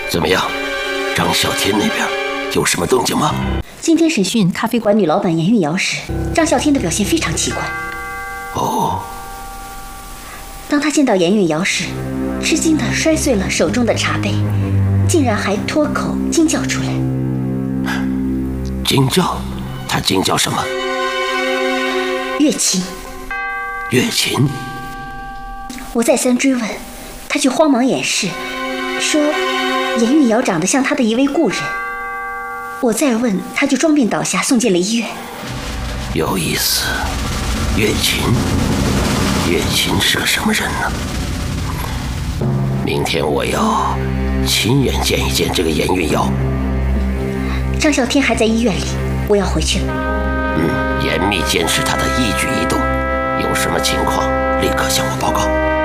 怎么样，张啸天那边有什么动静吗？ 今天审讯咖啡馆女老板严韵瑶时，张啸天的表现非常奇怪。 哦。 当他见到严韵瑶时，吃惊地摔碎了手中的茶杯，竟然还脱口惊叫出来。 惊叫？他惊叫什么？ 月琴。 月琴？ 我再三追问，他却慌忙掩饰，说严韵瑶长得像他的一位故人。我再问，他就装病倒下，送进了医院。 有意思，月琴是个什么人呢？明天我要亲眼见一见这个严韵瑶。 张啸天还在医院里，我要回去了。 严密监视他的一举一动，有什么情况立刻向我报告。